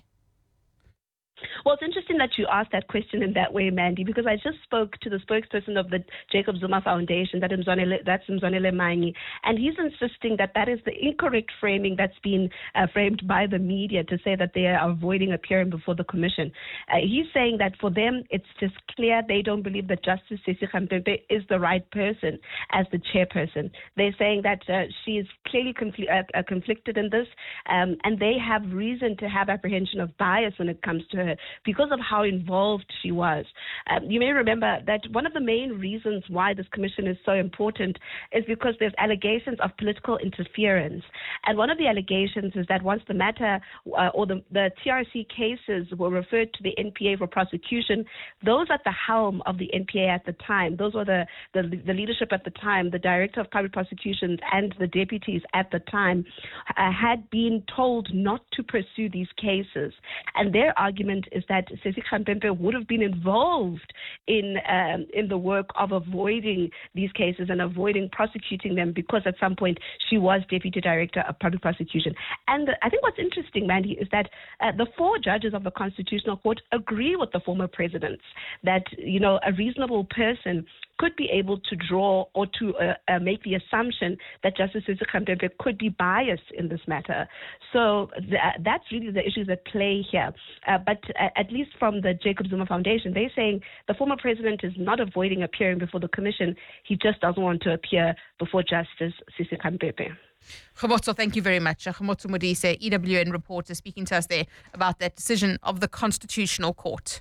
Well, it's interesting that you asked that question in that way, Mandy, because I just spoke to the spokesperson of the Jacob Zuma Foundation, that's Mzwanele Manyi, and he's insisting that is the incorrect framing that's been framed by the media to say that they are avoiding appearing before the commission. He's saying that for them, it's just clear they don't believe that Justice Sisi Khampepe is the right person as the chairperson. They're saying that she is clearly conflicted in this, and they have reason to have apprehension of bias when it comes to her because of how involved she was. You may remember that one of the main reasons why this commission is so important is because there's allegations of political interference. And one of the allegations is that once the matter or the TRC cases were referred to the NPA for prosecution, those at the helm of the NPA at the time, those were the leadership at the time, the Director of Public Prosecutions and the deputies at the time, had been told not to pursue these cases. And their argument is that Sisi Khampepe would have been involved in the work of avoiding these cases and avoiding prosecuting them because at some point she was Deputy Director of Public Prosecution. And I think what's interesting, Mandy, is that the 4 judges of the Constitutional Court agree with the former presidents that, a reasonable person could be able to draw or to make the assumption that Justice Sisi Khampepe could be biased in this matter. So that's really the issues at play here. But at least from the Jacob Zuma Foundation, they're saying the former president is not avoiding appearing before the commission. He just doesn't want to appear before Justice Sisi Khampepe. Khamotso, thank you very much. Khamotso Modise, EWN reporter, speaking to us there about that decision of the Constitutional Court.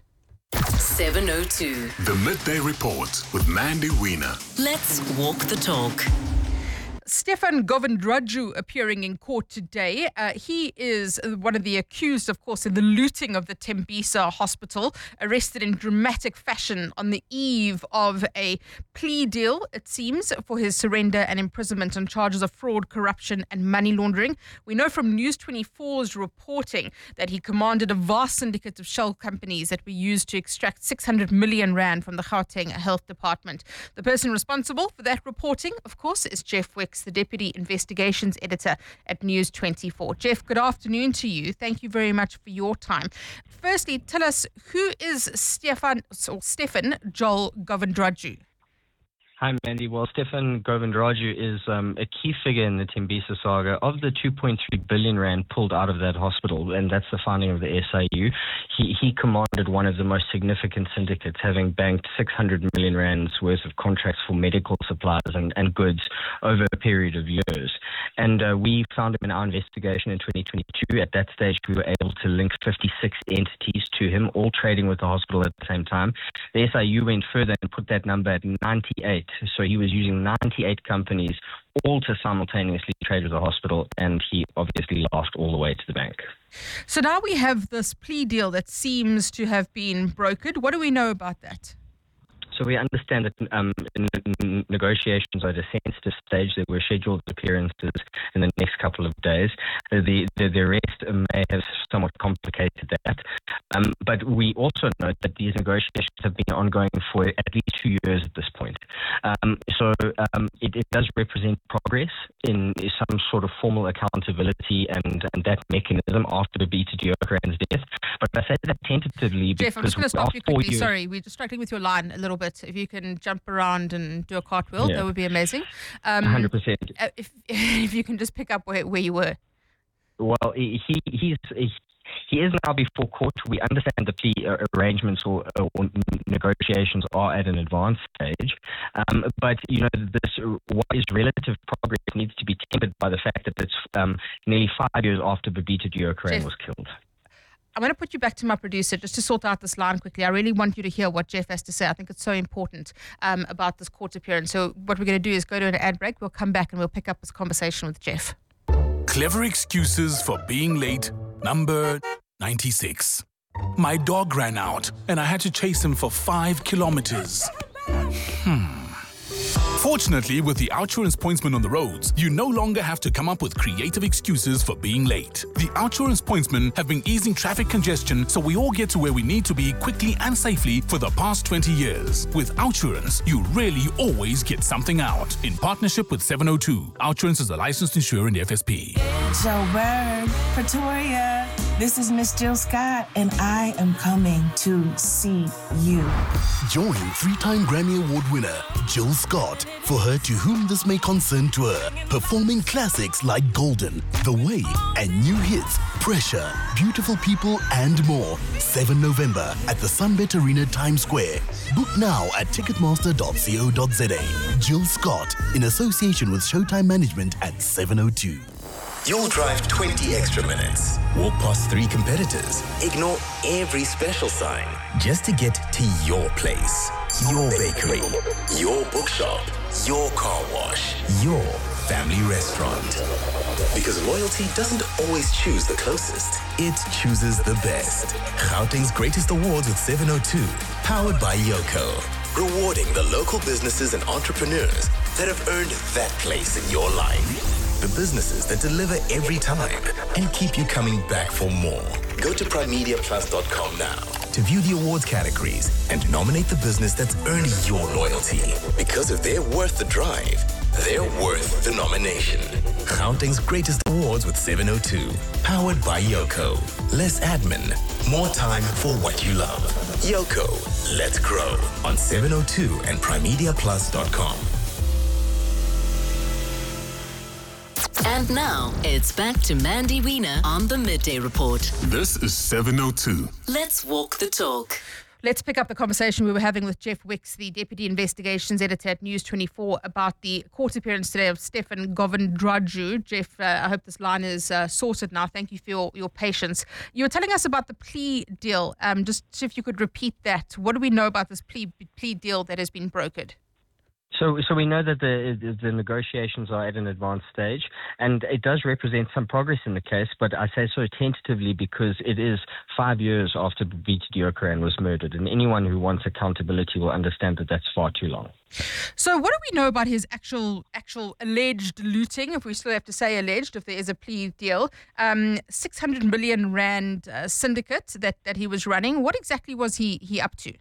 7:02. The Midday Report with Mandy Wiener. Let's walk the talk. Stefan Govindraju appearing in court today. He is one of the accused, of course, in the looting of the Tembisa hospital, arrested in dramatic fashion on the eve of a plea deal, it seems, for his surrender and imprisonment on charges of fraud, corruption and money laundering. We know from News 24's reporting that he commanded a vast syndicate of shell companies that were used to extract 600 million rand from the Gauteng Health Department. The person responsible for that reporting, of course, is Jeff Wicks, the Deputy Investigations Editor at News 24. Jeff, good afternoon to you. Thank you very much for your time. Firstly, tell us, who is Stefan Joel Govindraju? Hi, Mandy. Well, Stefan Govindraju is a key figure in the Tembisa saga. Of the 2.3 billion rand pulled out of that hospital, and that's the founding of the SIU, he commanded one of the most significant syndicates, having banked 600 million rands worth of contracts for medical supplies and goods over a period of years. And we found him in our investigation in 2022. At that stage, we were able to link 56 entities to him, all trading with the hospital at the same time. The SIU went further and put that number at 98. So he was using 98 companies all to simultaneously trade with the hospital, and he obviously laughed all the way to the bank. So now we have this plea deal that seems to have been brokered. What do we know about that? So we understand that negotiations are at a sensitive stage. There were scheduled appearances in the next couple of days. The arrest may have somewhat complicated that. But we also note that these negotiations have been ongoing for at least 2 years at this point. So it does represent progress in some sort of formal accountability and that mechanism after Babita Deokaran's death. But I say that tentatively because Jeff, I'm just going to stop you quickly. Sorry, we're distracting with your line a little bit. If you can jump around and do a cartwheel, that would be amazing. 100%. If you can just pick up where you were. Well, he is now before court. We understand the plea arrangements or negotiations are at an advanced stage. But, what is relative progress needs to be tempered by the fact that it's nearly 5 years after Babita Deokaran was killed. I'm going to put you back to my producer just to sort out this line quickly. I really want you to hear what Jeff has to say. I think it's so important about this court appearance. So what we're going to do is go to an ad break. We'll come back and we'll pick up this conversation with Jeff. Clever excuses for being late, number 96. My dog ran out and I had to chase him for 5 kilometers. Fortunately, with the Outsurance pointsman on the roads, you no longer have to come up with creative excuses for being late. The Outsurance pointsmen have been easing traffic congestion so we all get to where we need to be quickly and safely for the past 20 years. With Outsurance, you really always get something out. In partnership with 702, Outsurance is a licensed insurer in the FSP. Joburg, Pretoria, this is Miss Jill Scott, and I am coming to see you. Join 3-time Grammy Award winner Jill Scott for her To Whom This May Concern tour, performing classics like Golden, The Way, and new hits Pressure, Beautiful People, and more. 7 November at the Sunbet Arena, Times Square. Book now at ticketmaster.co.za. Jill Scott, in association with Showtime Management at 702. You'll drive 20 extra minutes, walk past 3 competitors, ignore every special sign just to get to your place, your bakery, your bookshop, your car wash, your family restaurant. Because loyalty doesn't always choose the closest, it chooses the best. Gauteng's greatest awards with 702, powered by Yoko. Rewarding the local businesses and entrepreneurs that have earned that place in your life. The businesses that deliver every time and keep you coming back for more. Go to primemediaplus.com now to view the awards categories and nominate the business that's earned your loyalty. Because if they're worth the drive, they're worth the nomination. Gauteng's greatest awards with 702. Powered by Yoko. Less admin, more time for what you love. Yoko, let's grow on 702 and primemediaplus.com. And now, it's back to Mandy Wiener on the Midday Report. This is 702. Let's walk the talk. Let's pick up the conversation we were having with Jeff Wicks, the Deputy Investigations Editor at News 24, about the court appearance today of Stefan Govindraju. Jeff, I hope this line is sorted now. Thank you for your patience. You were telling us about the plea deal. Just if you could repeat that. What do we know about this plea deal that has been brokered? So we know that the negotiations are at an advanced stage, and it does represent some progress in the case, but I say so tentatively because it is 5 years after Babita Deokaran was murdered, and anyone who wants accountability will understand that that's far too long. So what do we know about his actual alleged looting, if we still have to say alleged, if there is a plea deal, 600 million rand syndicate that he was running? What exactly was he up to?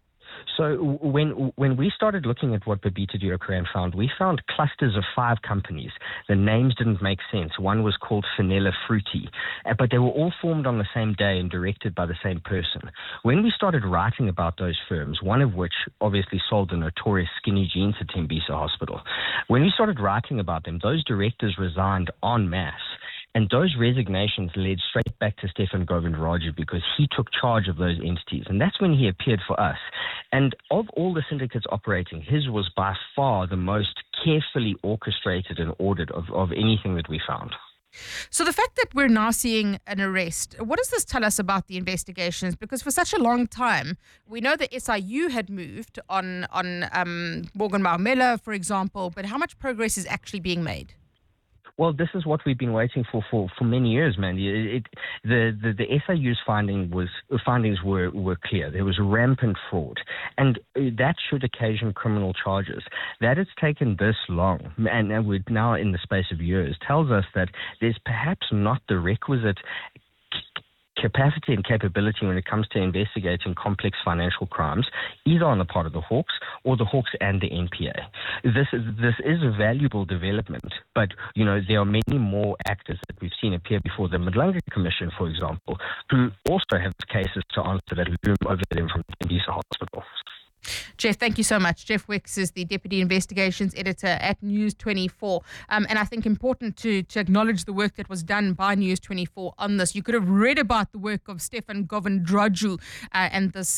So when we started looking at what Babita Deokaran found, we found clusters of 5 companies. The names didn't make sense. One was called Finella Fruity, but they were all formed on the same day and directed by the same person. When we started writing about those firms, one of which obviously sold the notorious skinny jeans at Tembisa Hospital, when we started writing about them, those directors resigned en masse. And those resignations led straight back to Stefan Govindaraja because he took charge of those entities. And that's when he appeared for us. And of all the syndicates operating, his was by far the most carefully orchestrated and ordered of anything that we found. So the fact that we're now seeing an arrest, what does this tell us about the investigations? Because for such a long time, we know the SIU had moved on Morgan Maumela, for example, but how much progress is actually being made? Well, this is what we've been waiting for many years, Mandy. The SIU's findings were clear. There was rampant fraud, and that should occasion criminal charges. That it's taken this long, and we're now in the space of years, tells us that there's perhaps not the requisite capacity and capability when it comes to investigating complex financial crimes, either on the part of the Hawks or the Hawks and the NPA. This is a valuable development, but there are many more actors that we've seen appear before the Madlanga Commission, for example, who also have cases to answer that loom over them from Tembisa Hospital. Jeff, thank you so much. Jeff Wicks is the Deputy Investigations Editor at News 24. And I think important to acknowledge the work that was done by News 24 on this. You could have read about the work of Stefan Govindaraja and this